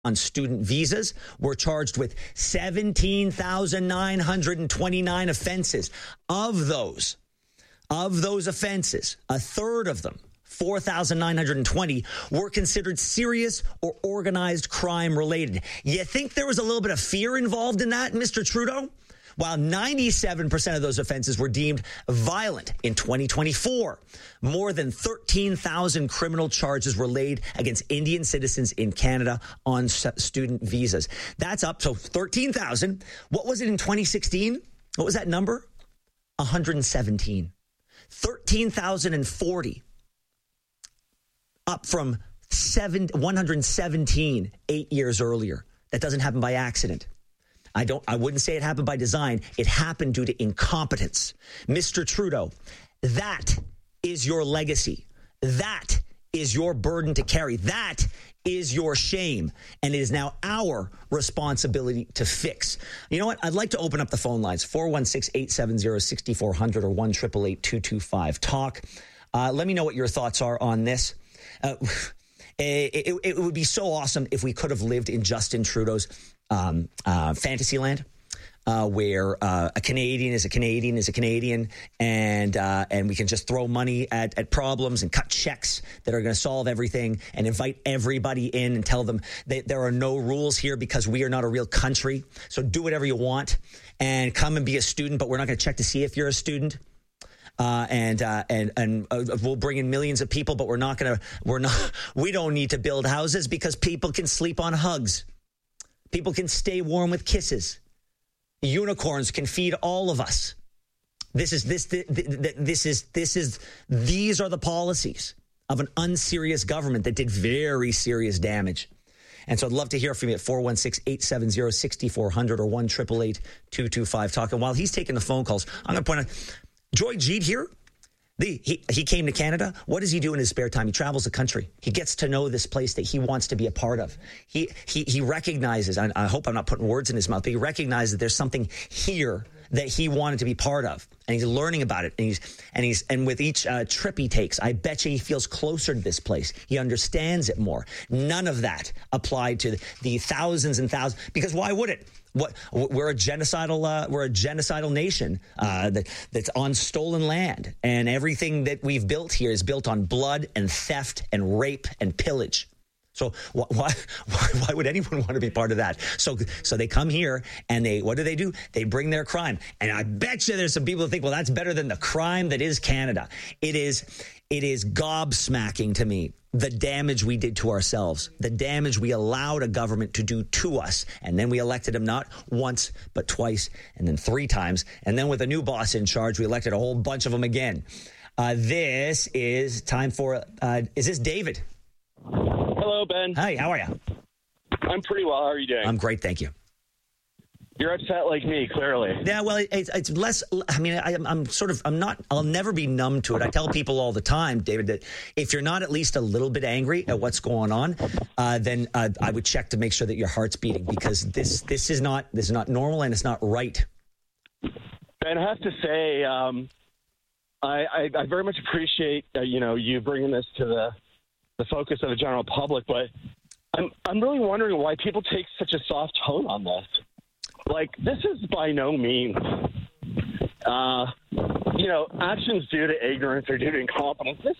on student visas were charged with 17,929 offenses. Of those offenses, a third of them, 4,920, were considered serious or organized crime related. You think there was a little bit of fear involved in that, Mr. Trudeau? While 97% of those offenses were deemed violent in 2024, more than 13,000 criminal charges were laid against Indian citizens in Canada on student visas. That's up to 13,000. What was it in 2016? What was that number? 117. 13,040. Up from 117 8 years earlier. That doesn't happen by accident. I wouldn't say it happened by design. It happened due to incompetence. Mr. Trudeau, that is your legacy. That is your burden to carry. That is your shame. And it is now our responsibility to fix. You know what? I'd like to open up the phone lines. 416-870-6400 or 1-888-225-TALK. Let me know what your thoughts are on this. It would be so awesome if we could have lived in Justin Trudeau's fantasy land, where a Canadian is a Canadian is a Canadian, and we can just throw money at problems and cut checks that are going to solve everything and invite everybody in and tell them that there are no rules here because we are not a real country. So do whatever you want and come and be a student, but we're not going to check to see if you're a student. And we'll bring in millions of people, but we don't need to build houses because people can sleep on hugs. People can stay warm with kisses. Unicorns can feed all of us. These are the policies of an unserious government that did very serious damage. And so I'd love to hear from you at 416-870-6400 or 1-888-225-TALK. And while he's taking the phone calls, I'm going to point out Joy Jeet here. He came to Canada. What does he do in his spare time? He travels the country. He gets to know this place that he wants to be a part of. He recognizes, I hope I'm not putting words in his mouth, but he recognizes that there's something here that he wanted to be part of. And he's learning about it. And with each trip he takes, I bet you he feels closer to this place. He understands it more. None of that applied to the thousands and thousands, because why would it? We're a genocidal nation that's on stolen land, and everything that we've built here is built on blood and theft and rape and pillage. So why would anyone want to be part of that? So they come here and what do? They bring their crime, and I bet you there's some people who think, well, that's better than the crime that is Canada. It is gobsmacking to me. The damage we did to ourselves, the damage we allowed a government to do to us. And then we elected him not once, but twice, and then 3 times. And then with a new boss in charge, we elected a whole bunch of them again. This is time for, is this David? Hello, Ben. Hi, how are you? I'm pretty well. How are you doing? I'm great, thank you. You're upset like me, clearly. Yeah, well, it's less. I mean, I'll never be numb to it. I tell people all the time, David, that if you're not at least a little bit angry at what's going on, then I would check to make sure that your heart's beating, because this is not normal and it's not right. Ben, I have to say, I very much appreciate you bringing this to the focus of the general public, but I'm really wondering why people take such a soft tone on this. Like, this is by no means, actions due to ignorance or due to incompetence. This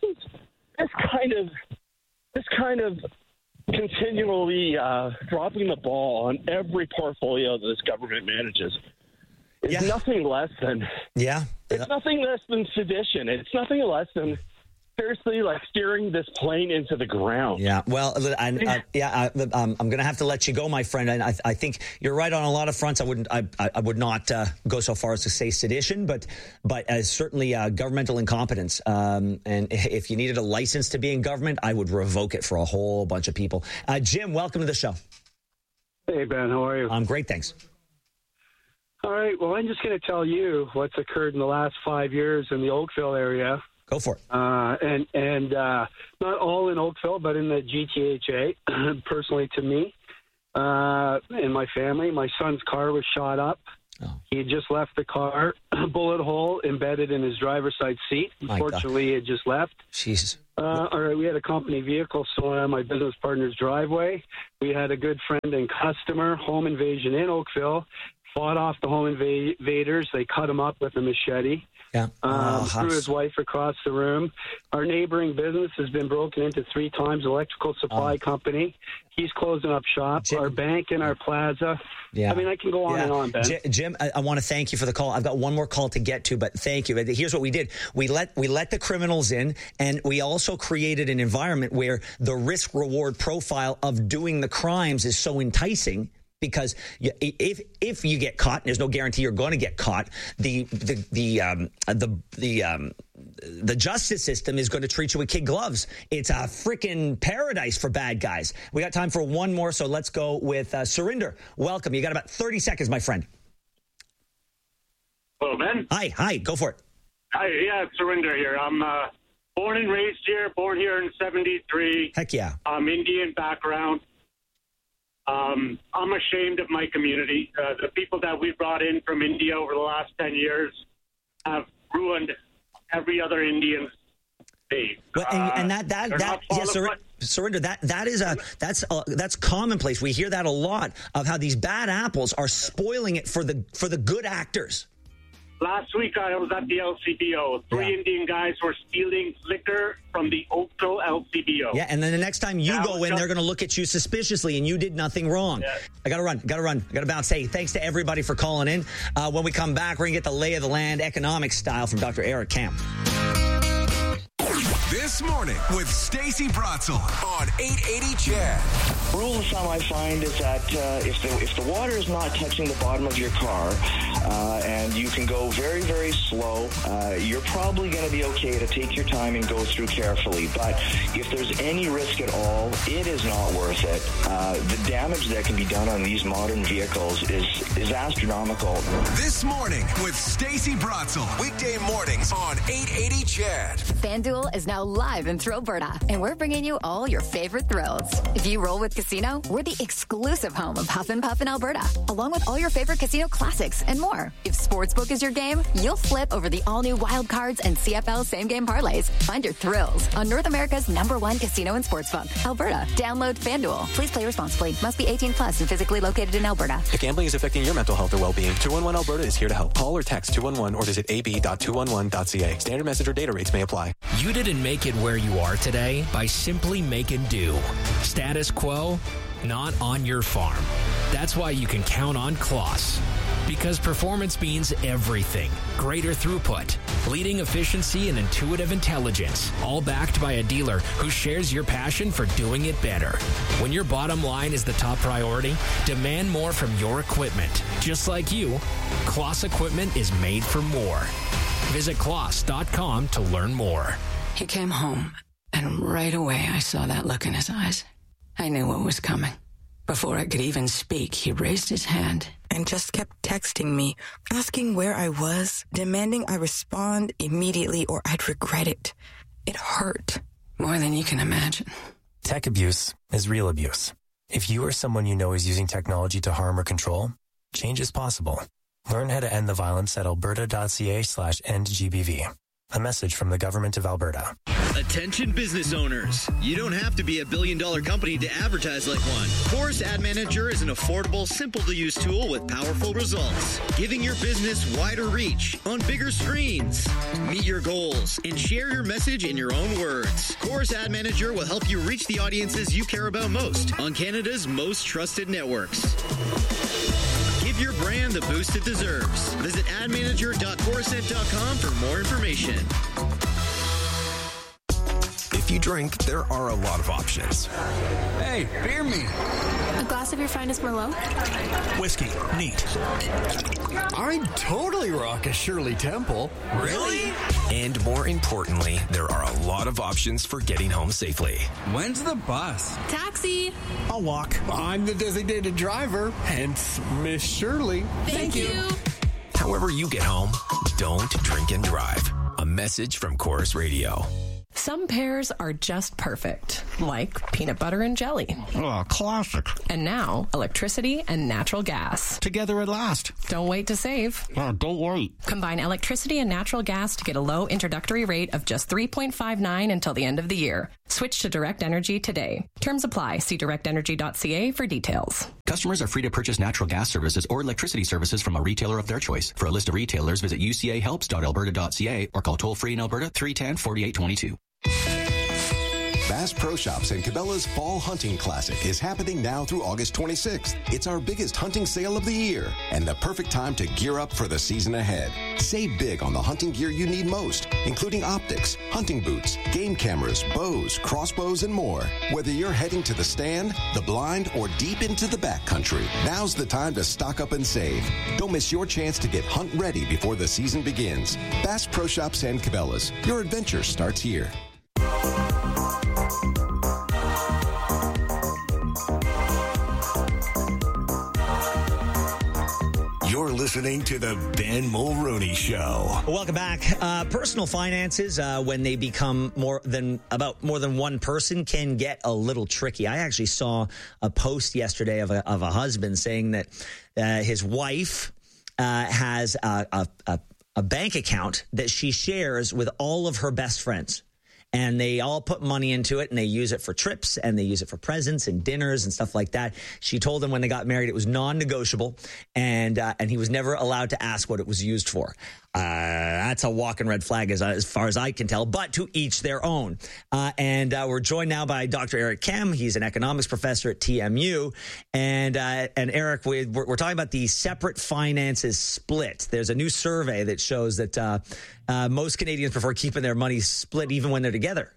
kind of continually dropping the ball on every portfolio that this government manages. It's nothing less than It's nothing less than sedition. It's nothing less than seriously like steering this plane into the ground. Yeah, well, I'm going to have to let you go, my friend. And I think you're right on a lot of fronts. I would not go so far as to say sedition, but certainly governmental incompetence. And if you needed a license to be in government, I would revoke it for a whole bunch of people. Jim, welcome to the show. Hey, Ben, how are you? I'm great, thanks. All right, well, I'm just going to tell you what's occurred in the last 5 years in the Oakville area. Go for it. And not all in Oakville, but in the GTHA, personally to me and my family. My son's car was shot up He had just left the car, a bullet hole embedded in his driver's side seat. Unfortunately, he had just left. Jesus. All right, we had a company vehicle stolen on my business partner's driveway. We had a good friend and customer, home invasion in Oakville, fought off the home invaders. They cut him up with a machete. Yeah. Threw his wife across the room. Our neighboring business has been broken into 3 times, electrical supply company. He's closing up shop. Jim, our bank and our plaza. Yeah. I mean, I can go on and on, Ben. Jim, I want to thank you for the call. I've got one more call to get to, but thank you. Here's what we did. We let the criminals in, and we also created an environment where the risk-reward profile of doing the crimes is so enticing. Because if you get caught, and there's no guarantee you're going to get caught, the justice system is going to treat you with kid gloves. It's a freaking paradise for bad guys. We got time for one more, so let's go with Surinder. Welcome. You got about 30 seconds, my friend. Hello, Ben. Hi. Go for it. Hi, yeah, it's Surinder here. I'm born and raised here. Born here in '73. Heck yeah. Indian background. I'm ashamed of my community. The people that we brought in from India over the last 10 years have ruined every other Indian day. Well, Surinder, that's commonplace. We hear that a lot of how these bad apples are spoiling it for the good actors. Last week, I was at the LCBO. 3 Indian guys were stealing liquor from the Oakville LCBO. Yeah, and then the next time you go in, they're going to look at you suspiciously, and you did nothing wrong. Yeah. I got to run. Got to bounce. Hey, thanks to everybody for calling in. When we come back, we're going to get the lay of the land, economic style from Dr. Eric Camp. This morning with Stacey Bratzel on 880 CHED. Rule of thumb I find is that if the water is not touching the bottom of your car and you can go very, very slow, you're probably going to be okay to take your time and go through carefully. But if there's any risk at all, it is not worth it. The damage that can be done on these modern vehicles is astronomical. This morning with Stacey Bratzel. Weekday mornings on 880 CHED. FanDuel is now live in Thrillberta, and we're bringing you all your favorite thrills. If you roll with Casino, we're the exclusive home of Huff and Puff in Alberta, along with all your favorite casino classics and more. If Sportsbook is your game, you'll flip over the all-new Wild Cards and CFL same-game parlays. Find your thrills on North America's #1 casino and sportsbook, Alberta. Download FanDuel. Please play responsibly. Must be 18 plus and physically located in Alberta. If gambling is affecting your mental health or well-being, 211 Alberta is here to help. Call or text 211 or visit ab.211.ca. Standard message or data rates may apply. You didn't make it where you are today by simply making do. Status quo, not on your farm. That's why you can count on Kloss. Because performance means everything. Greater throughput, leading efficiency, and intuitive intelligence. All backed by a dealer who shares your passion for doing it better. When your bottom line is the top priority, demand more from your equipment. Just like you, Kloss equipment is made for more. Visit Kloss.com to learn more. He came home, and right away I saw that look in his eyes. I knew what was coming. Before I could even speak, he raised his hand and just kept texting me, asking where I was, demanding I respond immediately or I'd regret it. It hurt. More than you can imagine. Tech abuse is real abuse. If you or someone you know is using technology to harm or control, change is possible. Learn how to end the violence at alberta.ca/endgbv. A message from the Government of Alberta. Attention business owners. You don't have to be a billion-dollar company to advertise like one. Chorus Ad Manager is an affordable, simple-to-use tool with powerful results, giving your business wider reach on bigger screens. Meet your goals and share your message in your own words. Chorus Ad Manager will help you reach the audiences you care about most on Canada's most trusted networks. Give your brand the boost it deserves. Visit admanager.chorusnet.com for more information. If you drink, there are a lot of options. Hey, beer me. A glass of your finest Merlot? Whiskey. Neat. I'd totally rock a Shirley Temple. Really? And more importantly, there are a lot of options for getting home safely. When's the bus? Taxi. I'll walk. I'm the designated driver, hence Miss Shirley. Thank you. However you get home, don't drink and drive. A message from Chorus Radio. Some pairs are just perfect, like peanut butter and jelly. Oh, classic. And now, electricity and natural gas. Together at last. Don't wait to save. Oh, don't wait. Combine electricity and natural gas to get a low introductory rate of just $3.59 until the end of the year. Switch to Direct Energy today. Terms apply. See directenergy.ca for details. Customers are free to purchase natural gas services or electricity services from a retailer of their choice. For a list of retailers, visit ucahelps.alberta.ca or call toll-free in Alberta 310-4822. Bass Pro Shops and Cabela's Fall Hunting Classic is happening now through August 26th. It's our biggest hunting sale of the year and the perfect time to gear up for the season ahead. Save big on the hunting gear you need most, including optics, hunting boots, game cameras, bows, crossbows, and more. Whether you're heading to the stand, the blind, or deep into the backcountry, now's the time to stock up and save. Don't miss your chance to get hunt ready before the season begins. Bass Pro Shops and Cabela's. Your adventure starts here. You're listening to the Ben Mulroney Show. Welcome back. Personal finances, when they become more than one person, can get a little tricky. I actually saw a post yesterday of a husband saying that his wife has a bank account that she shares with all of her best friends. And they all put money into it, and they use it for trips, and they use it for presents and dinners and stuff like that. She told him when they got married it was non-negotiable, and he was never allowed to ask what it was used for. That's a walking red flag as far as I can tell, but to each their own. And we're joined now by Dr. Eric Kem. He's an economics professor at TMU. And Eric, we're talking about the separate finances split. There's a new survey that shows that most Canadians prefer keeping their money split even when they're together.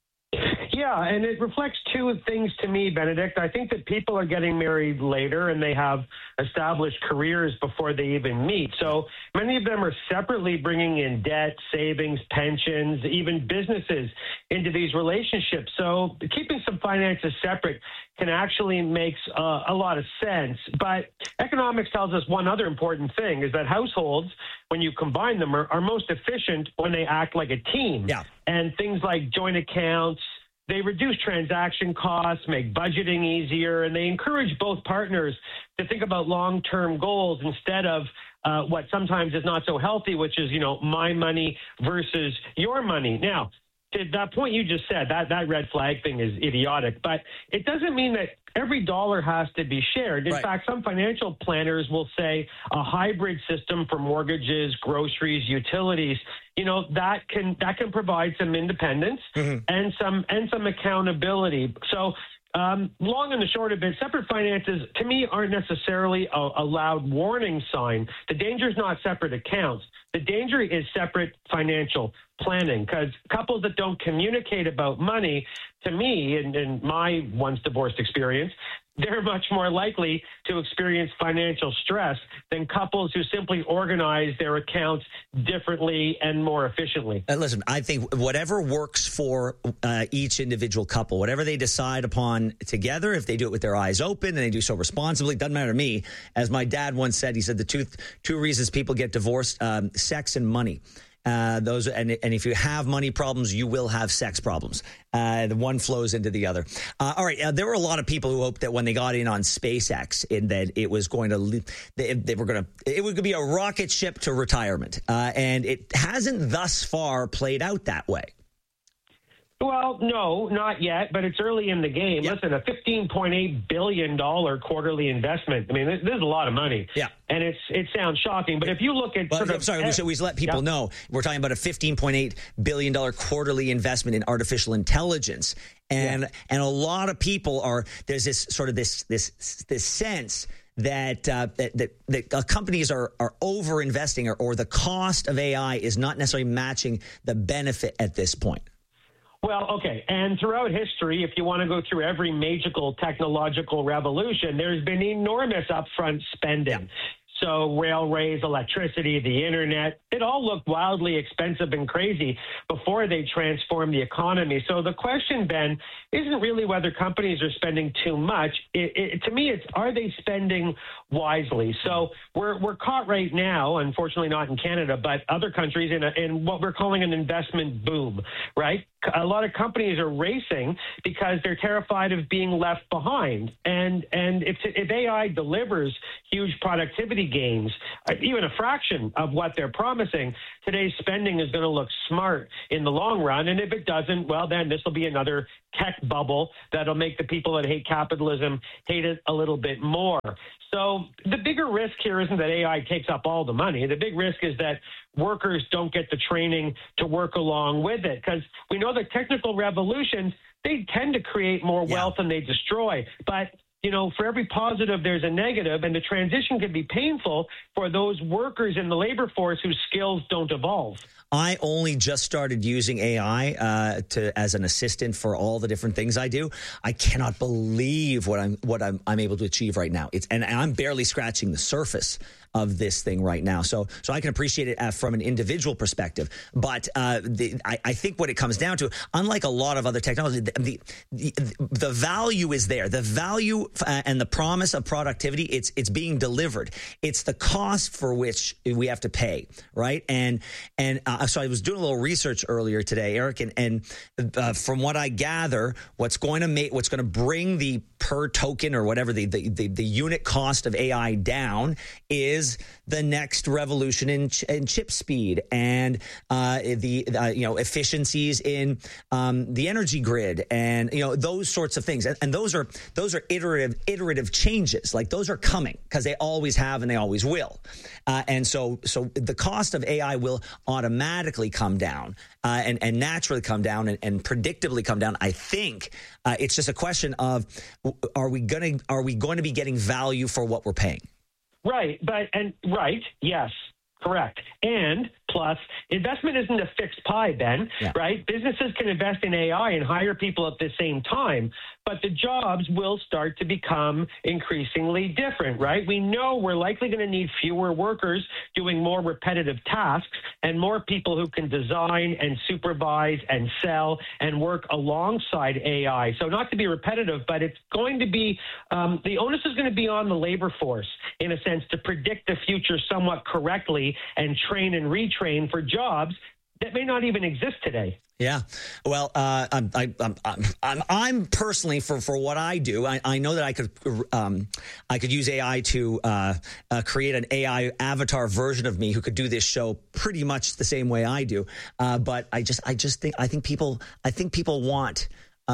Yeah, and it reflects two things to me, Benedict. I think that people are getting married later and they have established careers before they even meet. So many of them are separately bringing in debt, savings, pensions, even businesses into these relationships. So keeping some finances separate can actually make a lot of sense. But economics tells us one other important thing is that households, when you combine them, are most efficient when they act like a team. Yeah. And things like joint accounts, they reduce transaction costs, make budgeting easier, and they encourage both partners to think about long-term goals instead of what sometimes is not so healthy, which is, my money versus your money. Now, to that point you just said, that red flag thing is idiotic, but it doesn't mean that every dollar has to be shared. In fact, some financial planners will say a hybrid system for mortgages, groceries, utilities, that can provide some independence and some accountability. So long and the short of it, separate finances, to me, aren't necessarily a loud warning sign. The danger is not separate accounts. The danger is separate financial planning, because couples that don't communicate about money, to me, in my once divorced experience, they're much more likely to experience financial stress than couples who simply organize their accounts differently and more efficiently. Listen, I think whatever works for each individual couple, whatever they decide upon together, if they do it with their eyes open and they do so responsibly, doesn't matter to me. As my dad once said, he said the two reasons people get divorced, sex and money. And if you have money problems, you will have sex problems. The one flows into the other. All right. There were a lot of people who hoped that when they got in on SpaceX, that it was going to, it would be a rocket ship to retirement. And it hasn't thus far played out that way. Well, no, not yet, but it's early in the game. Yep. Listen, a $15.8 billion quarterly investment. I mean, this is a lot of money. Yeah. And it sounds shocking, but if you look at... we let people know. We're talking about a $15.8 billion quarterly investment in artificial intelligence. And a lot of people there's this sort of this sense that companies are over investing or the cost of AI is not necessarily matching the benefit at this point. Well, okay. And throughout history, if you want to go through every major technological revolution, there's been enormous upfront spending. Yeah. So railways, electricity, the internet, it all looked wildly expensive and crazy before they transformed the economy. So the question, Ben, isn't really whether companies are spending too much. To me, it's are they spending wisely? So we're caught right now, unfortunately not in Canada, but other countries in what we're calling an investment boom, right? a lot of companies are racing because they're terrified of being left behind. And if AI delivers huge productivity gains, even a fraction of what they're promising, today's spending is going to look smart in the long run. And if it doesn't, well, then this will be another tech bubble that'll make the people that hate capitalism hate it a little bit more. So the bigger risk here isn't that AI takes up all the money. The big risk is that workers don't get the training to work along with it, because we know that technical revolutions, they tend to create more wealth than they destroy. But for every positive, there's a negative, and the transition can be painful for those workers in the labor force whose skills don't evolve. I only just started using AI as an assistant for all the different things I do. I cannot believe what I'm able to achieve right now. And I'm barely scratching the surface of this thing right now. So I can appreciate it from an individual perspective. But I think what it comes down to, unlike a lot of other technology, the value is there. The value and the promise of productivity, it's being delivered. It's the cost for which we have to pay, right? And so I was doing a little research earlier today, Eric, and from what I gather, what's going to bring the per token or whatever the unit cost of AI down is the next revolution in chip speed and the efficiencies in the energy grid and those sorts of things, and those are iterative changes. Like, those are coming because they always have and they always will, and so the cost of AI will automatically come down and naturally come down and predictably come down. I think it's just a question of are we going to be getting value for what we're paying? Right, yes, correct. And plus, investment isn't a fixed pie, Ben, right? Businesses can invest in AI and hire people at the same time, but the jobs will start to become increasingly different, right? We know we're likely going to need fewer workers doing more repetitive tasks and more people who can design and supervise and sell and work alongside AI. So not to be repetitive, but it's going to be, the onus is going to be on the labor force, in a sense, to predict the future somewhat correctly and train and retrain for jobs that may not even exist today. Yeah. Well, I'm personally for what I do. I know that I could use AI to create an AI avatar version of me who could do this show pretty much the same way I do. But I think people want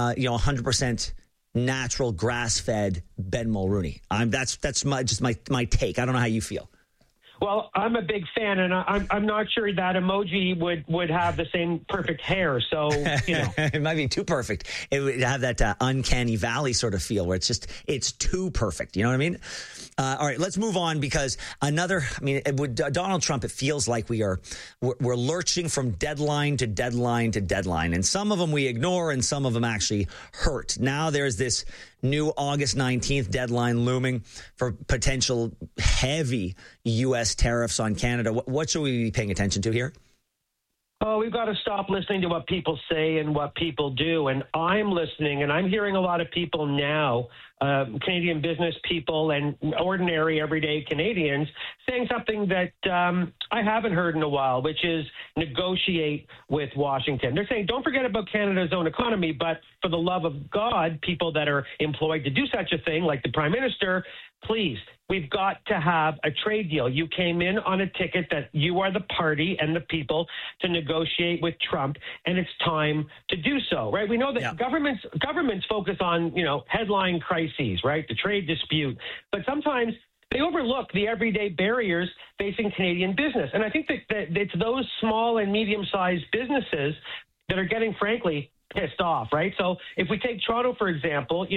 100% natural grass-fed Ben Mulrooney. That's my take. I don't know how you feel. Well, I'm a big fan, and I'm not sure that emoji would have the same perfect hair. So, it might be too perfect. It would have that uncanny valley sort of feel where it's too perfect. You know what I mean? All right, let's move on, because with Donald Trump, it feels like we're lurching from deadline to deadline to deadline, and some of them we ignore, and some of them actually hurt. Now there's this new August 19th deadline looming for potential heavy U.S. tariffs on Canada. What should we be paying attention to here? Oh, we've got to stop listening to what people say and what people do. And I'm listening, and I'm hearing a lot of people now, Canadian business people and ordinary everyday Canadians, saying something that I haven't heard in a while, which is negotiate with Washington. They're saying, don't forget about Canada's own economy, but for the love of God, people that are employed to do such a thing, like the Prime Minister, please, we've got to have a trade deal. You came in on a ticket that you are the party and the people to negotiate with Trump, and it's time to do so, right? We know that governments focus on, headline crises, right? The trade dispute, but sometimes they overlook the everyday barriers facing Canadian business. And I think that it's those small and medium-sized businesses that are getting, frankly, pissed off, right? So if we take Toronto, for example,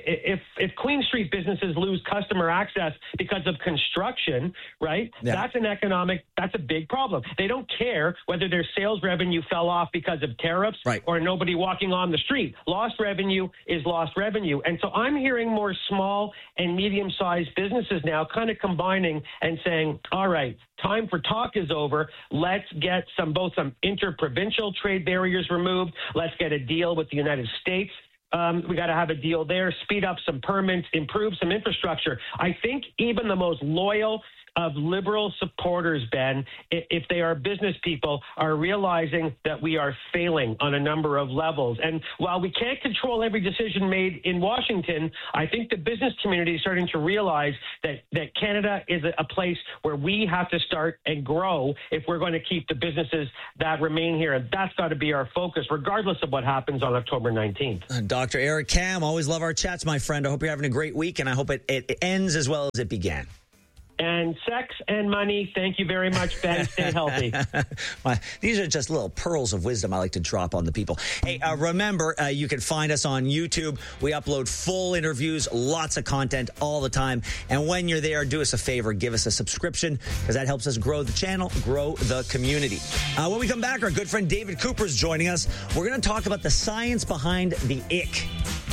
if Queen Street businesses lose customer access because of construction, right? Yeah. That's a big problem. They don't care whether their sales revenue fell off because of tariffs or nobody walking on the street. Lost revenue is lost revenue. And so I'm hearing more small and medium-sized businesses now kind of combining and saying, all right, time for talk is over. Let's get some inter-provincial trade barriers removed. Let's get a deal with the United States. We got to have a deal there, speed up some permits, improve some infrastructure. I think even the most loyal of liberal supporters, Ben, if they are business people, are realizing that we are failing on a number of levels. And while we can't control every decision made in Washington, I think the business community is starting to realize that Canada is a place where we have to start and grow if we're going to keep the businesses that remain here. And that's got to be our focus, regardless of what happens on October 19th. Dr. Eric Kam, always love our chats, my friend. I hope you're having a great week, and I hope it ends as well as it began. And sex and money. Thank you very much, Ben. Stay healthy. These are just little pearls of wisdom I like to drop on the people. Hey, remember, you can find us on YouTube. We upload full interviews, lots of content all the time. And when you're there, do us a favor, give us a subscription, because that helps us grow the channel, grow the community. When we come back, our good friend David Cooper is joining us. We're going to talk about the science behind the ick.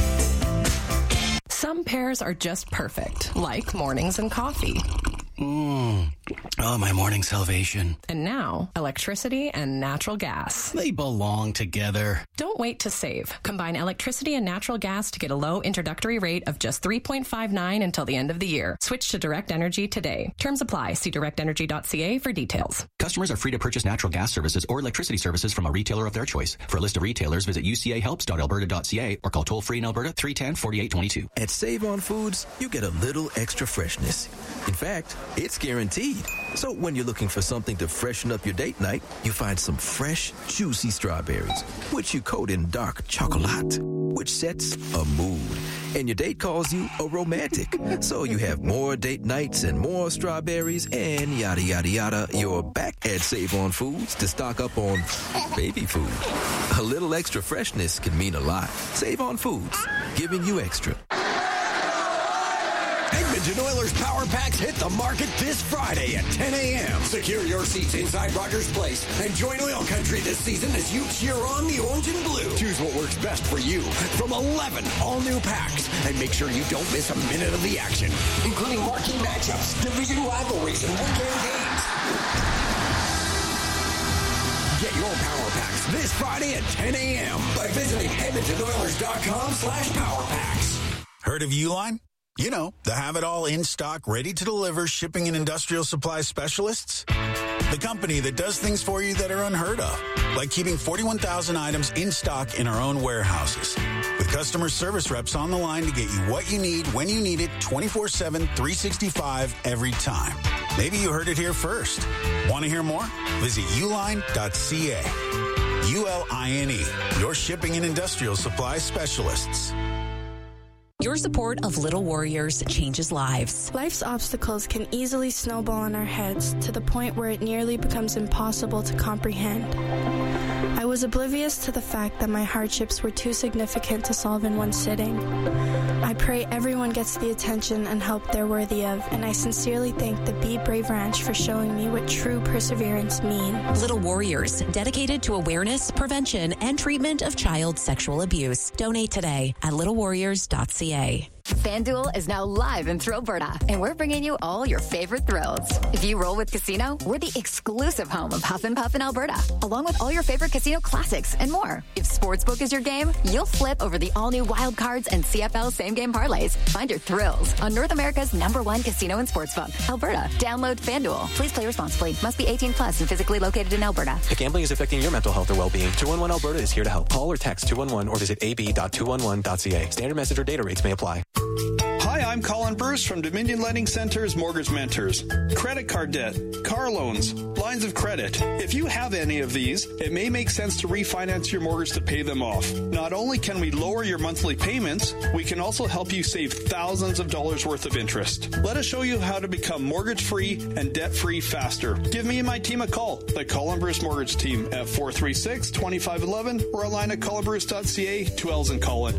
Some pairs are just perfect, like mornings and coffee. Oh, my morning salvation. And now, electricity and natural gas. They belong together. Don't wait to save. Combine electricity and natural gas to get a low introductory rate of just $3.59 until the end of the year. Switch to Direct Energy today. Terms apply. See directenergy.ca for details. Customers are free to purchase natural gas services or electricity services from a retailer of their choice. For a list of retailers, visit ucahelps.alberta.ca or call toll-free in Alberta 310-4822. At Save on Foods, you get a little extra freshness. In fact, it's guaranteed. So when you're looking for something to freshen up your date night, you find some fresh, juicy strawberries, which you coat in dark chocolate, which sets a mood. And your date calls you a romantic. So you have more date nights and more strawberries and yada, yada, yada. You're back at Save on Foods to stock up on baby food. A little extra freshness can mean a lot. Save on Foods, giving you extra. Edmonton Oilers Power Packs hit the market this Friday at 10 a.m. Secure your seats inside Rogers Place and join Oil Country this season as you cheer on the orange and blue. Choose what works best for you from 11 all-new packs and make sure you don't miss a minute of the action, including marquee matchups, division rivalries, and weekend games. Get your Power Packs this Friday at 10 a.m. by visiting EdmontonOilers.com/PowerPacks. Heard of Uline? You know, the have-it-all in-stock, ready-to-deliver shipping and industrial supply specialists. The company that does things for you that are unheard of, like keeping 41,000 items in stock in our own warehouses. With customer service reps on the line to get you what you need, when you need it, 24/7, 365, every time. Maybe you heard it here first. Want to hear more? Visit uline.ca. ULINE, your shipping and industrial supply specialists. Your support of Little Warriors changes lives. Life's obstacles can easily snowball in our heads to the point where it nearly becomes impossible to comprehend. I was oblivious to the fact that my hardships were too significant to solve in one sitting. I pray everyone gets the attention and help they're worthy of, and I sincerely thank the Be Brave Ranch for showing me what true perseverance means. Little Warriors, dedicated to awareness, prevention, and treatment of child sexual abuse. Donate today at littlewarriors.ca. FanDuel is now live in Thrillberta, and we're bringing you all your favorite thrills. If you roll with Casino, we're the exclusive home of Huff and Puff in Alberta, along with all your favorite casino classics and more. If Sportsbook is your game, you'll flip over the all-new Wild Cards and CFL same-game parlays. Find your thrills on North America's #1 casino and sportsbook, Alberta. Download FanDuel. Please play responsibly. Must be 18 plus and physically located in Alberta. If gambling is affecting your mental health or well-being, 211 Alberta is here to help. Call or text 211 or visit ab.211.ca. Standard message or data rates may apply. Hi, I'm Colin Bruce from Dominion Lending Center's Mortgage Mentors. Credit card debt, car loans, lines of credit. If you have any of these, it may make sense to refinance your mortgage to pay them off. Not only can we lower your monthly payments, we can also help you save thousands of dollars worth of interest. Let us show you how to become mortgage-free and debt-free faster. Give me and my team a call, the Colin Bruce Mortgage Team, at 436-2511 or online at colinbruce.ca, 2 L's in Colin.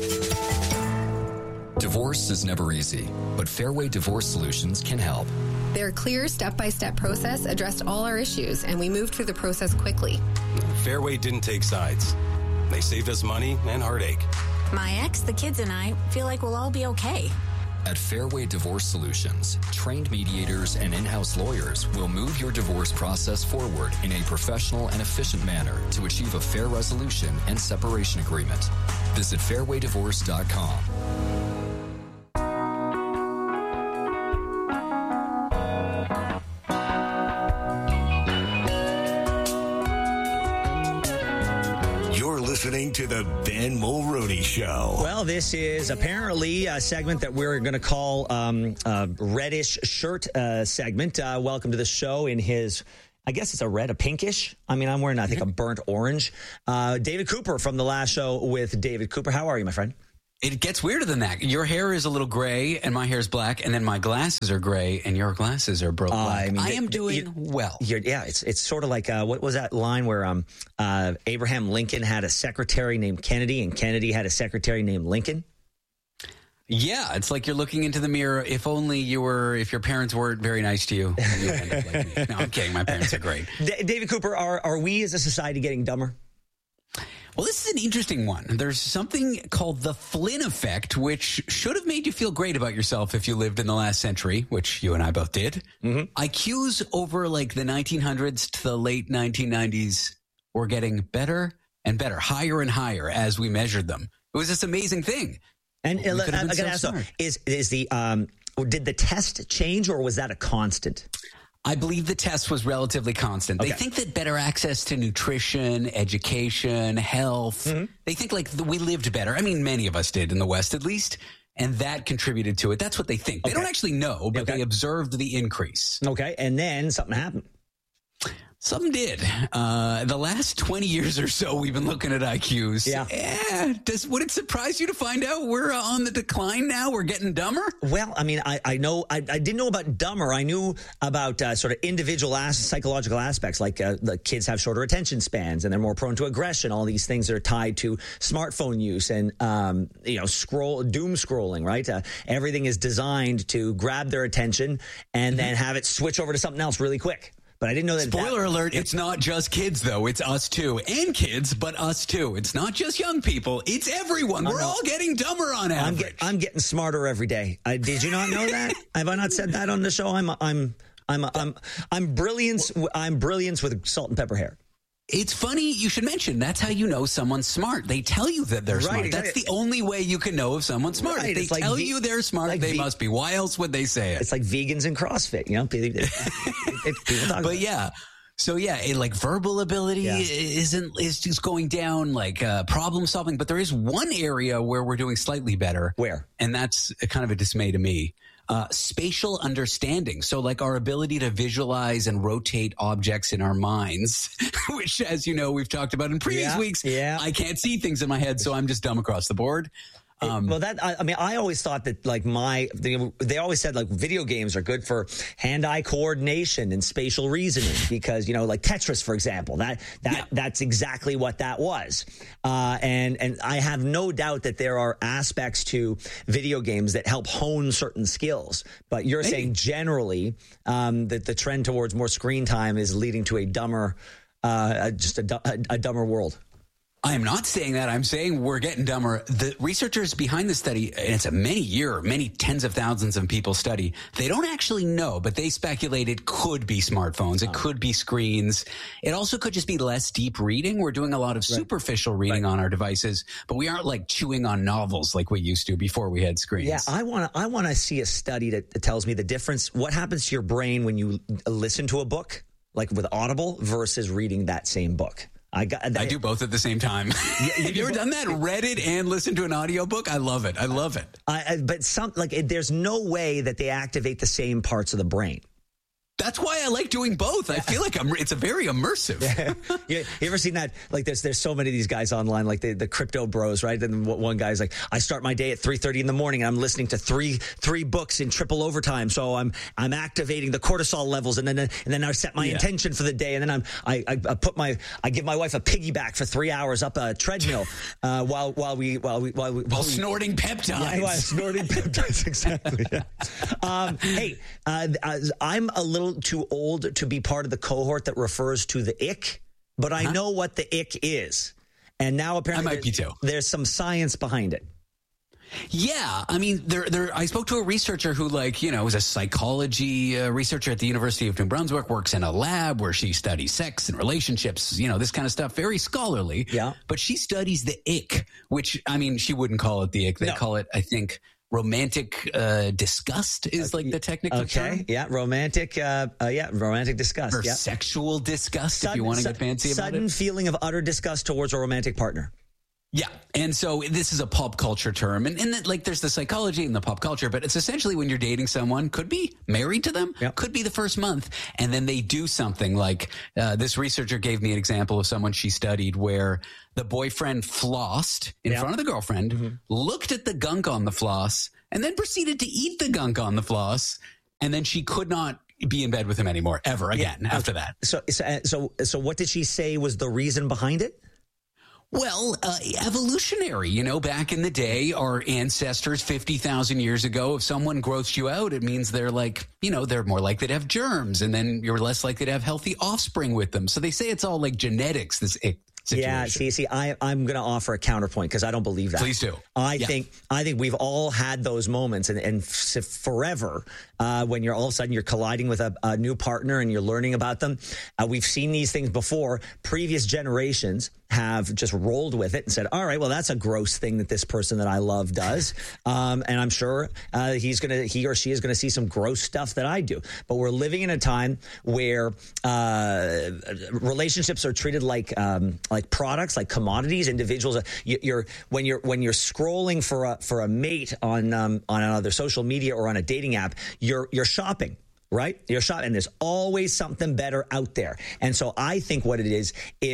Divorce is never easy, but Fairway Divorce Solutions can help. Their clear step-by-step process addressed all our issues, and we moved through the process quickly. Fairway didn't take sides. They saved us money and heartache. My ex, the kids, and I feel like we'll all be okay. At Fairway Divorce Solutions, trained mediators and in-house lawyers will move your divorce process forward in a professional and efficient manner to achieve a fair resolution and separation agreement. Visit fairwaydivorce.com. listening to the Ben Mulrooney Show. Well, this is apparently a segment that we're going to call Reddish Shirt segment. Welcome to the show in his, I guess it's a pinkish. I mean, I'm wearing, I think, a burnt orange. David Cooper from the last show with David Cooper. How are you, my friend? It gets weirder than that. Your hair is a little gray and my hair is black, and then my glasses are gray and your glasses are black. I am doing well. It's sort of like, what was that line where Abraham Lincoln had a secretary named Kennedy and Kennedy had a secretary named Lincoln? Yeah, it's like you're looking into the mirror. If your parents weren't very nice to you, you would end up like me. No, I'm kidding. My parents are great. David Cooper, are we as a society getting dumber? Well, this is an interesting one. There's something called the Flynn effect, which should have made you feel great about yourself if you lived in the last century, which you and I both did. Mm-hmm. IQs over like the 1900s to the late 1990s were getting better and better, higher and higher as we measured them. It was this amazing thing. And I got to ask, did the test change or was that a constant? I believe the test was relatively constant. They think that better access to nutrition, education, health, they think like we lived better. I mean, many of us did in the West at least, and that contributed to it. That's what they think. They don't actually know, but they observed the increase. Okay, and then something happened. Some did. The last 20 years or so, we've been looking at IQs. Yeah. Would it surprise you to find out we're on the decline now? We're getting dumber? Well, I mean, I know, I didn't know about dumber. I knew about sort of individual psychological aspects, like the kids have shorter attention spans and they're more prone to aggression. All these things are tied to smartphone use and, doom scrolling, right? Everything is designed to grab their attention and then have it switch over to something else really quick. But I didn't know that. Spoiler alert, it's not just kids, though. It's us, too. And kids, but us, too. It's not just young people. It's everyone. We're all getting dumber on average. I'm getting smarter every day. Did you not know that? Have I not said that on the show? I'm brilliance. I'm brilliance with salt and pepper hair. It's funny you should mention that's how you know someone's smart. They tell you that they're smart. Exactly. That's the only way you can know if someone's smart. If they tell you they're smart, they must be. Why else would they say it? It's like vegans and CrossFit, you know? People talk about yeah. So like verbal ability is just going down, like problem solving. But there is one area where we're doing slightly better. Where? And that's kind of a dismay to me. Spatial understanding. So like our ability to visualize and rotate objects in our minds, which, as you know, we've talked about in previous weeks. Yeah. I can't see things in my head, so I'm just dumb across the board. I always thought that they always said like video games are good for hand-eye coordination and spatial reasoning because, like Tetris, for example, that's exactly what that was. And I have no doubt that there are aspects to video games that help hone certain skills. But you're saying generally that the trend towards more screen time is leading to a dumber, a dumber world. I am not saying that. I'm saying we're getting dumber. The researchers behind the study, and it's a many tens of thousands of people study, they don't actually know, but they speculate it could be smartphones. It could be screens. It also could just be less deep reading. We're doing a lot of superficial reading on our devices, but we aren't like chewing on novels like we used to before we had screens. Yeah, I want to see a study that tells me the difference. What happens to your brain when you listen to a book, like with Audible, versus reading that same book? I do both at the same time. Have you ever done that? Read it and listened to an audiobook? I love it. But there's no way that they activate the same parts of the brain. That's why I like doing both. I feel like it's a very immersive. You ever seen that? Like there's so many of these guys online, like the crypto bros, right? And one guy's like, I start my day at 3:30 in the morning and I'm listening to three books in triple overtime. So I'm activating the cortisol levels and then I set my intention for the day. And then I give my wife a piggyback for 3 hours up a treadmill while snorting peptides. Yeah, while snorting peptides, exactly. Yeah. Hey, I'm a little too old to be part of the cohort that refers to the ick, but I know what the ick is. And now apparently I might be too. There's some science behind it. Yeah. I mean, I spoke to a researcher who was a psychology researcher at the University of New Brunswick, works in a lab where she studies sex and relationships, this kind of stuff, very scholarly. Yeah. But she studies the ick, which, I mean, she wouldn't call it the ick. They call it, I think, romantic disgust is like the technical term. Yeah, romantic disgust. Or sexual disgust, if you want to get fancy about it. Sudden feeling of utter disgust towards a romantic partner. Yeah. And so this is a pop culture term. And like there's the psychology and the pop culture, but it's essentially when you're dating someone, could be married to them, could be the first month. And then they do something like this researcher gave me an example of someone she studied where the boyfriend flossed in front of the girlfriend, looked at the gunk on the floss, and then proceeded to eat the gunk on the floss. And then she could not be in bed with him anymore ever again after that. So what did she say was the reason behind it? Well, evolutionary, back in the day, our ancestors 50,000 years ago, if someone grossed you out, it means they're like, they're more likely to have germs, and then you're less likely to have healthy offspring with them. So they say it's all like genetics, this situation. Yeah, see, I'm going to offer a counterpoint because I don't believe that. Please do. I think we've all had those moments, and forever when you're all of a sudden you're colliding with a new partner and you're learning about them. We've seen these things before. Previous generations have just rolled with it and said, all right, well, that's a gross thing that this person that I love does. And I'm sure he or she is going to see some gross stuff that I do. But we're living in a time where relationships are treated like products, like commodities. Individuals, when you're scrolling for a mate on either social media or on a dating app, you're shopping. Right? You're shopping, and there's always something better out there. And so I think what it is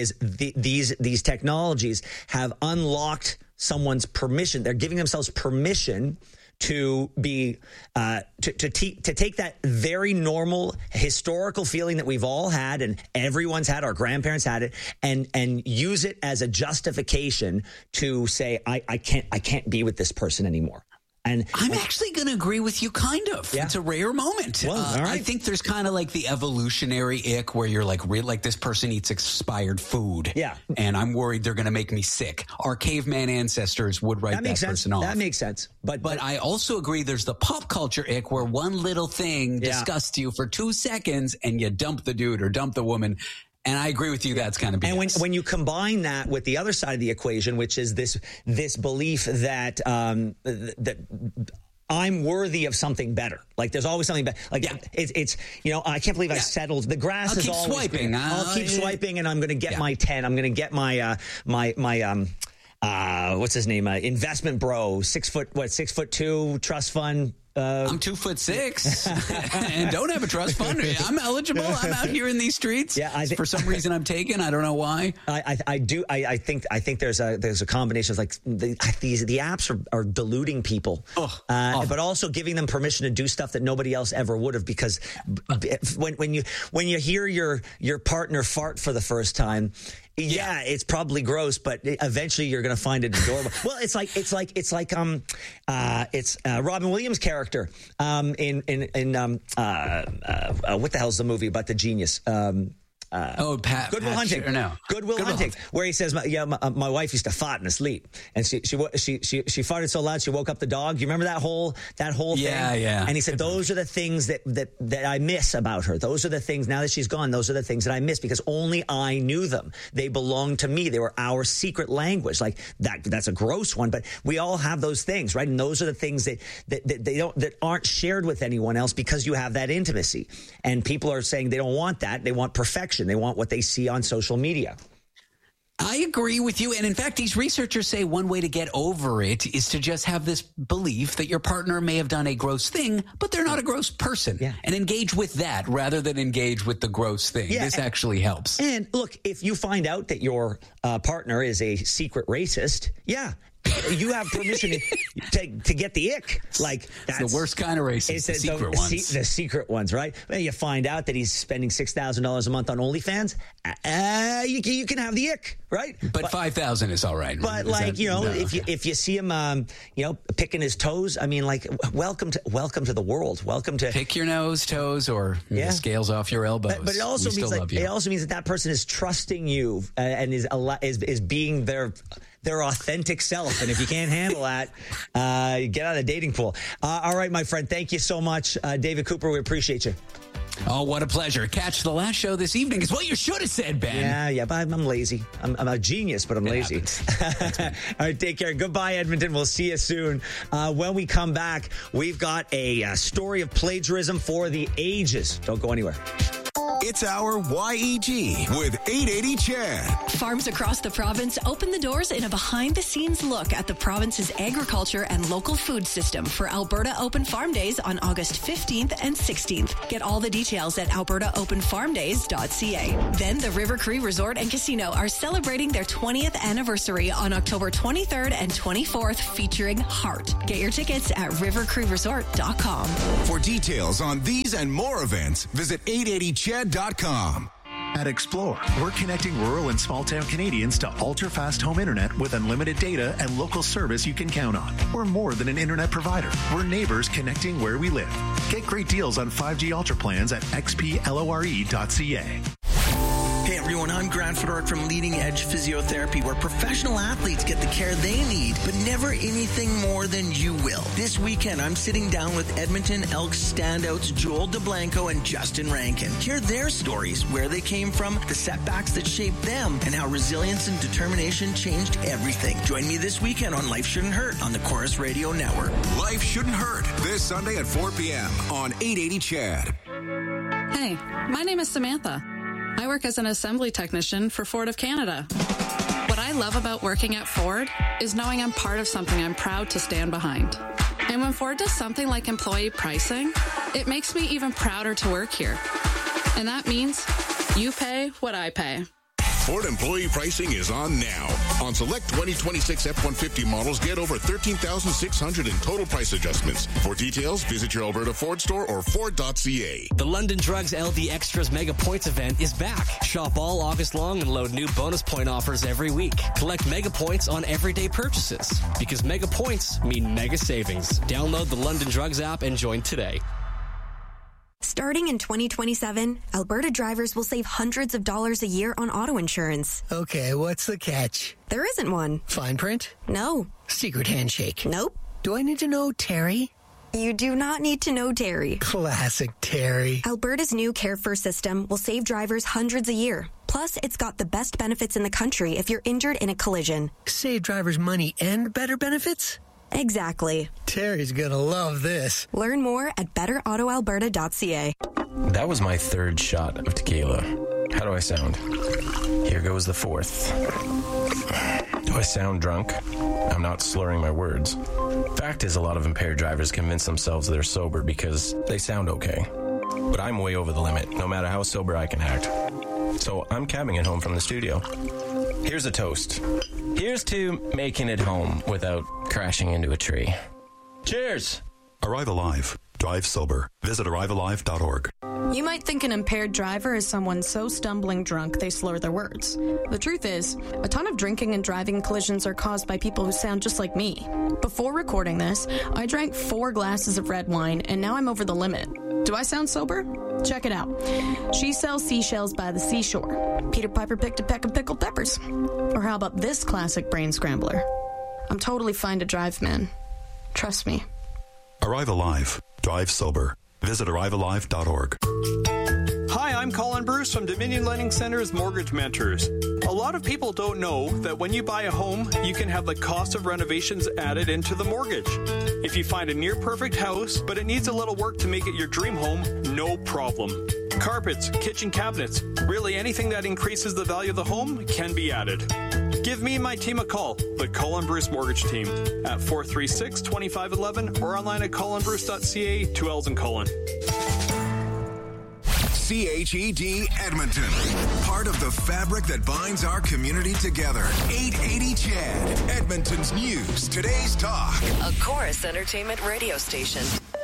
these technologies have unlocked someone's permission. They're giving themselves permission to be to take that very normal historical feeling that we've all had and everyone's had, our grandparents had it, and use it as a justification to say I can't be with this person anymore. And I'm actually going to agree with you, kind of. Yeah. It's a rare moment. Well, all right. I think there's kind of like the evolutionary ick where you're like this person eats expired food. Yeah. And I'm worried they're going to make me sick. Our caveman ancestors would write that person off. That makes sense. But I also agree there's the pop culture ick where one little thing disgusts you for 2 seconds and you dump the dude or dump the woman. And I agree with you. That's kind of BS. And when you combine that with the other side of the equation, which is this belief that that I'm worthy of something better. Like there's always something better. Like it's I can't believe I settled. The grass is always swiping. I'll keep swiping, and I'm going to get my 10. I'm going to get my what's his name? Investment bro, 6'2" trust fund. I'm 2'6" and don't have a trust fund. I'm eligible. I'm out here in these streets. Yeah, for some reason I'm taken. I don't know why. I do. I think there's a combination of like the apps are deluding people, but also giving them permission to do stuff that nobody else ever would have. Because when you hear your partner fart for the first time. Yeah, it's probably gross, but eventually you're going to find it adorable. Well, it's like Robin Williams' character in what the hell's the movie about the genius? Good Will Hunting. Good Will Hunting, where he says, my wife used to fart in her sleep, and she farted so loud she woke up the dog. You remember that whole thing? Yeah. And he said, those are the things that I miss about her. Those are the things, now that she's gone, those are the things that I miss because only I knew them. They belonged to me. They were our secret language. Like that's a gross one, but we all have those things, right? And those are the things that aren't shared with anyone else because you have that intimacy. And people are saying they don't want that. They want perfection. They want what they see on social media. I agree with you. And in fact, these researchers say one way to get over it is to just have this belief that your partner may have done a gross thing, but they're not a gross person. Yeah. And engage with that rather than engage with the gross thing. Yeah, this actually helps. And look, if you find out that your partner is a secret racist, you have permission to get the ick. Like that's the worst kind of racist. The secret ones. The secret ones, right? Well, you find out that he's spending $6,000 a month on OnlyFans. You can have the ick, right? But 5,000 is all right. But if you see him, picking his toes, I mean, like, welcome to the world. Welcome to pick your nose, toes, or the scales off your elbows. But it also means that person is trusting you and is being their authentic self. And if you can't handle that, get out of the dating pool. All right, my friend. Thank you so much. David Cooper, we appreciate you. Oh, what a pleasure. Catch the last show this evening is what you should have said, Ben. Yeah, but I'm lazy. I'm a genius, but I'm lazy. All right, take care. Goodbye, Edmonton. We'll see you soon. When we come back, we've got a story of plagiarism for the ages. Don't go anywhere. It's our YEG with 880 Chad. Farms across the province open the doors in a behind-the-scenes look at the province's agriculture and local food system for Alberta Open Farm Days on August 15th and 16th. Get all the details at albertaopenfarmdays.ca. Then the River Cree Resort and Casino are celebrating their 20th anniversary on October 23rd and 24th, featuring Heart. Get your tickets at rivercreeresort.com. For details on these and more events, visit 880chad.com. At Explore, we're connecting rural and small-town Canadians to ultra-fast home internet with unlimited data and local service you can count on. We're more than an internet provider. We're neighbors connecting where we live. Get great deals on 5G Ultra plans at xplore.ca. Hey everyone, I'm Grant Fedork from Leading Edge Physiotherapy, where professional athletes get the care they need, but never anything more than you will. This weekend, I'm sitting down with Edmonton Elks standouts Joel DeBlanco and Justin Rankin. Hear their stories, where they came from, the setbacks that shaped them, and how resilience and determination changed everything. Join me this weekend on Life Shouldn't Hurt on the Chorus Radio Network. Life Shouldn't Hurt, this Sunday at 4 p.m. on 880 Chad. Hey, my name is Samantha. I work as an assembly technician for Ford of Canada. What I love about working at Ford is knowing I'm part of something I'm proud to stand behind. And when Ford does something like employee pricing, it makes me even prouder to work here. And that means you pay what I pay. Ford employee pricing is on now. On select 2026 F-150 models, get over $13,600 in total price adjustments. For details, visit your Alberta Ford store or Ford.ca. The London Drugs LD Extras Mega Points event is back. Shop all August long and load new bonus point offers every week. Collect mega points on everyday purchases, because mega points mean mega savings. Download the London Drugs app and join today. Starting in 2027, Alberta drivers will save hundreds of dollars a year on auto insurance. Okay, what's the catch? There isn't one. Fine print? No. Secret handshake? Nope. Do I need to know Terry? You do not need to know Terry. Classic Terry. Alberta's new Care First system will save drivers hundreds a year. Plus, it's got the best benefits in the country if you're injured in a collision. Save drivers money and better benefits? Exactly. Terry's gonna love this. Learn more at betterautoalberta.ca. That was my third shot of tequila. How do I sound? Here goes the fourth. Do I sound drunk? I'm not slurring my words. Fact is, a lot of impaired drivers convince themselves they're sober because they sound okay. But I'm way over the limit, no matter how sober I can act. So I'm cabbing it home from the studio. Here's a toast. Here's to making it home without crashing into a tree. Cheers! Arrive Alive. Drive sober. Visit arrivealive.org. You might think an impaired driver is someone so stumbling drunk they slur their words. The truth is, a ton of drinking and driving collisions are caused by people who sound just like me. Before recording this, I drank 4 glasses of red wine, and now I'm over the limit. Do I sound sober? Check it out. She sells seashells by the seashore. Peter Piper picked a peck of pickled peppers. Or how about this classic brain scrambler? I'm totally fine to drive, man. Trust me. Arrive Alive. Drive sober. Visit arrivealive.org. Hi, I'm Colin Bruce from Dominion Lending Center's Mortgage Mentors. A lot of people don't know that when you buy a home, you can have the cost of renovations added into the mortgage. If you find a near-perfect house, but it needs a little work to make it your dream home, no problem. Carpets, kitchen cabinets, really anything that increases the value of the home can be added. Give me and my team a call, the Colin Bruce Mortgage Team, at 436-2511 or online at colinbruce.ca, 2 L's in Colin. CHED Edmonton. Part of the fabric that binds our community together. 880 Chad. Edmonton's news. Today's talk. A Chorus Entertainment radio station.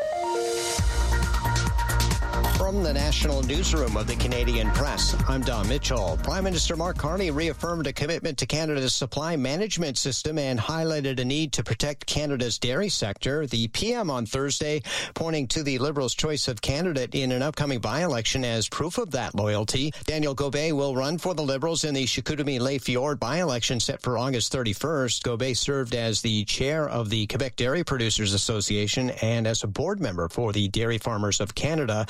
From the National Newsroom of the Canadian Press, I'm Don Mitchell. Prime Minister Mark Carney reaffirmed a commitment to Canada's supply management system and highlighted a need to protect Canada's dairy sector. The PM on Thursday pointing to the Liberals' choice of candidate in an upcoming by-election as proof of that loyalty. Daniel Gobet will run for the Liberals in the Chicoutimi-Les Fjords by-election set for August 31st. Gobet served as the chair of the Quebec Dairy Producers Association and as a board member for the Dairy Farmers of Canada. Supply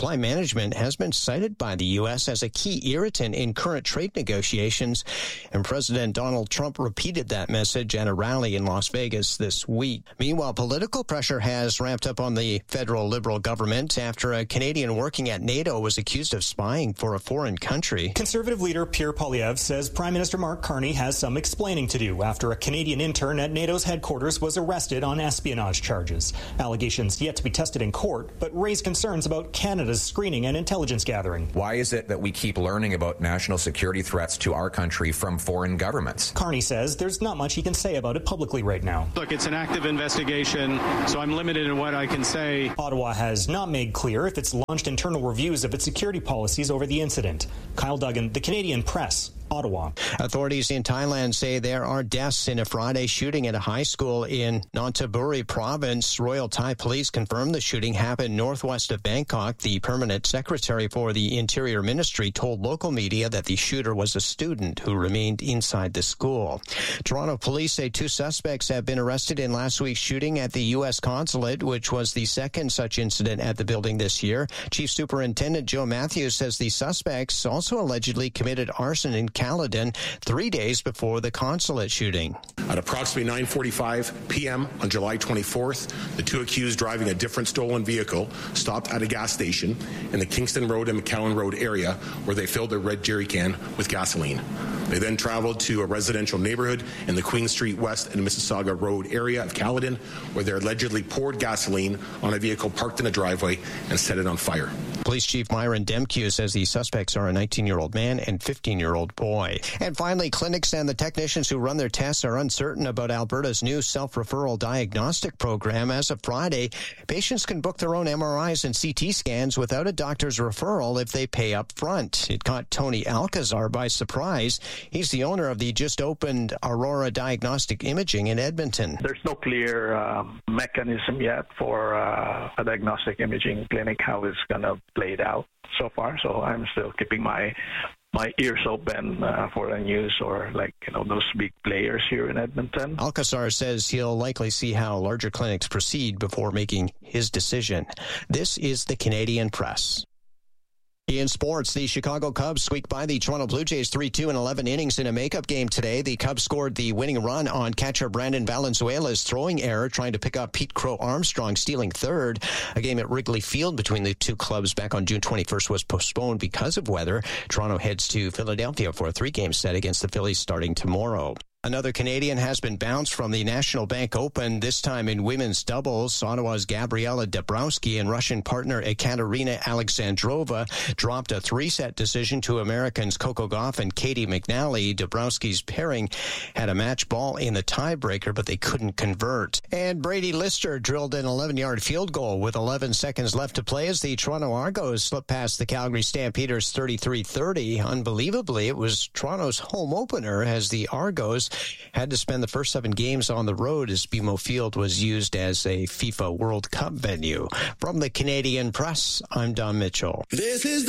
supply management has been cited by the U.S. as a key irritant in current trade negotiations, and President Donald Trump repeated that message at a rally in Las Vegas this week. Meanwhile, political pressure has ramped up on the federal Liberal government after a Canadian working at NATO was accused of spying for a foreign country. Conservative leader Pierre Poilievre says Prime Minister Mark Carney has some explaining to do after a Canadian intern at NATO's headquarters was arrested on espionage charges. Allegations yet to be tested in court, but raise concerns about Canada's screening and intelligence gathering. Why is it that we keep learning about national security threats to our country from foreign governments? Carney says there's not much he can say about it publicly right now. Look, it's an active investigation, so I'm limited in what I can say. Ottawa has not made clear if it's launched internal reviews of its security policies over the incident. Kyle Duggan, The Canadian Press, Ottawa. Authorities in Thailand say there are deaths in a Friday shooting at a high school in Nonthaburi province. Royal Thai police confirmed the shooting happened northwest of Bangkok. The permanent secretary for the Interior Ministry told local media that the shooter was a student who remained inside the school. Toronto police say 2 suspects have been arrested in last week's shooting at the U.S. consulate, which was the second such incident at the building this year. Chief Superintendent Joe Matthews says the suspects also allegedly committed arson in Caledon 3 days before the consulate shooting. At approximately 9:45 p.m. on July 24th, the 2 accused driving a different stolen vehicle stopped at a gas station in the Kingston Road and McCowan Road area where they filled their red jerry can with gasoline. They then traveled to a residential neighborhood in the Queen Street West and Mississauga Road area of Caledon where they allegedly poured gasoline on a vehicle parked in a driveway and set it on fire. Police Chief Myron Demkew says the suspects are a 19-year-old man and 15-year-old boy. And finally, clinics and the technicians who run their tests are uncertain about Alberta's new self-referral diagnostic program. As of Friday, patients can book their own MRIs and CT scans without a doctor's referral if they pay up front. It caught Tony Alcazar by surprise. He's the owner of the just-opened Aurora Diagnostic Imaging in Edmonton. There's no clear mechanism yet for a diagnostic imaging clinic, how it's going to play it out so far. So I'm still keeping my ears open for the news or those big players here in Edmonton. Alcazar says he'll likely see how larger clinics proceed before making his decision. This is the Canadian Press. In sports, the Chicago Cubs squeaked by the Toronto Blue Jays 3-2 in 11 innings in a makeup game today. The Cubs scored the winning run on catcher Brandon Valenzuela's throwing error, trying to pick up Pete Crow Armstrong, stealing third. A game at Wrigley Field between the two clubs back on June 21st was postponed because of weather. Toronto heads to Philadelphia for a 3-game set against the Phillies starting tomorrow. Another Canadian has been bounced from the National Bank Open, this time in women's doubles. Ottawa's Gabriela Dabrowski and Russian partner Ekaterina Alexandrova dropped a 3-set decision to Americans Coco Gauff and Katie McNally. Dabrowski's pairing had a match ball in the tiebreaker, but they couldn't convert. And Brady Lister drilled an 11-yard field goal with 11 seconds left to play as the Toronto Argos slipped past the Calgary Stampeders 33-30. Unbelievably, it was Toronto's home opener as the Argos had to spend the first 7 games on the road as BMO Field was used as a FIFA World Cup venue. From the Canadian Press, I'm Don Mitchell. This is